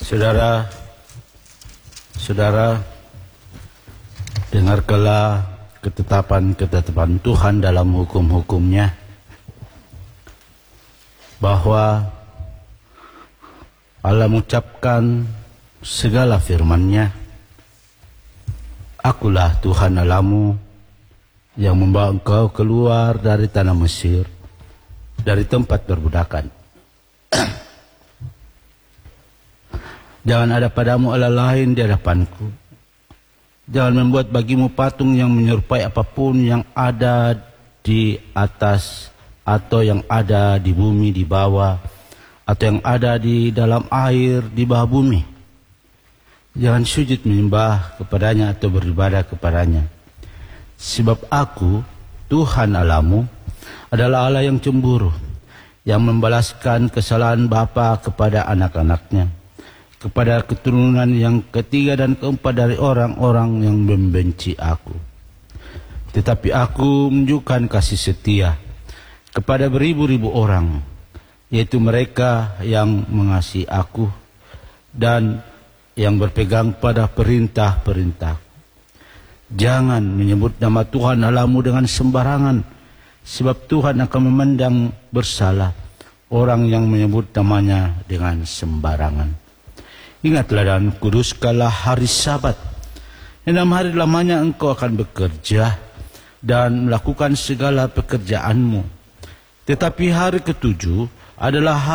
Saudara, dengarkanlah ketetapan-ketetapan Tuhan dalam hukum-hukumnya, bahwa Allah mengucapkan segala firman-Nya, Akulah Tuhan Allahmu yang membawa engkau keluar dari tanah Mesir, dari tempat perbudakan. Jangan ada padamu Allah lain di hadapanku. Jangan membuat bagimu patung yang menyerupai apapun yang ada di atas, atau yang ada di bumi di bawah, atau yang ada di dalam air di bawah bumi. Jangan sujud menyembah kepadanya atau beribadah kepadanya. Sebab aku, Tuhan Allahmu, adalah Allah yang cemburu, yang membalaskan kesalahan bapa kepada anak-anaknya, kepada keturunan yang ketiga dan keempat dari orang-orang yang membenci aku. Tetapi aku menunjukkan kasih setia kepada beribu-ribu orang, yaitu mereka yang mengasihi aku dan yang berpegang pada perintah-perintah. Jangan menyebut nama Tuhan Allahmu dengan sembarangan, sebab Tuhan akan memandang bersalah orang yang menyebut namanya dengan sembarangan. Ingatlah dan kuduskanlah hari Sabat. 6 hari lamanya engkau akan bekerja dan melakukan segala pekerjaanmu. Tetapi hari ke-7 adalah